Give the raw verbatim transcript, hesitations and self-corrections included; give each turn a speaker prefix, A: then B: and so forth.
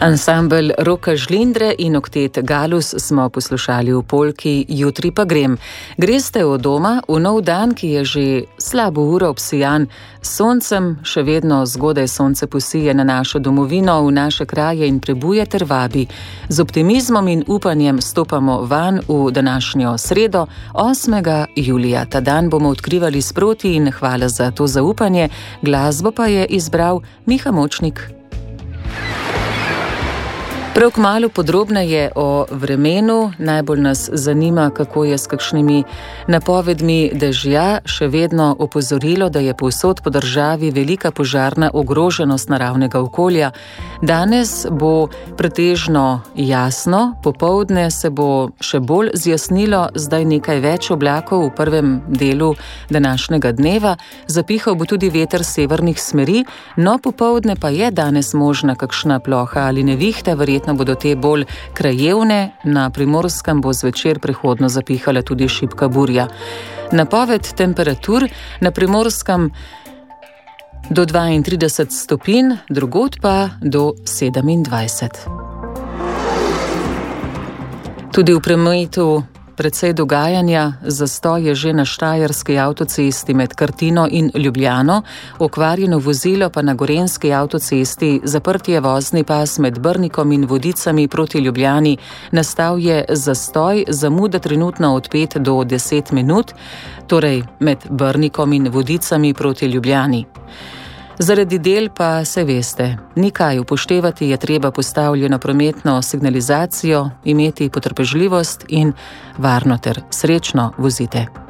A: Ansambel Roka Žlindre in oktet Galus smo poslušali v polki Jutri pa grem. Greste od doma v nov dan, ki je že slabo uro obsijan s soncem, še vedno zgodaj sonce posije na našo domovino, v naše kraje in prebuje ter vabi. Z optimizmom in upanjem stopamo van v današnjo sredo, osmega julija. Ta dan bomo odkrivali sproti in hvala za to zaupanje. Glasbo pa je izbral Miha Močnik. Prav kmalu podrobneje o vremenu. Najbolj nas zanima, kako je s kakšnimi napovedmi dežja. Še vedno opozorilo, da je povsod po državi velika požarna ogroženost naravnega okolja. Danes bo pretežno jasno, popoldne se bo še bolj zjasnilo, zdaj nekaj več oblakov v prvem delu današnjega dneva. Zapihal bo tudi veter severnih smeri, no popoldne pa je danes možna kakšna ploha ali nevihta, verjetno bodo te bolj krajevne, na Primorskem bo zvečer prehodno zapihala tudi šibka burja. Napoved temperatur na Primorskem do dvaintrideset stopinj, drugod pa do sedemindvajset. Tudi v prometu precej dogajanja, zastoj je že na štajerski avtocesti med Krtino in Ljubljano, okvarjeno vozilo pa na gorenjski avtocesti, zaprt je vozni pas med Brnikom in Vodicami proti Ljubljani, nastal je zastoj, zamuda trenutno od pet do deset minut, torej med Brnikom in Vodicami proti Ljubljani. Zaradi del pa se veste, nikaj upoštevati je treba postavljeno prometno signalizacijo, imeti potrpežljivost in varno ter srečno vozite.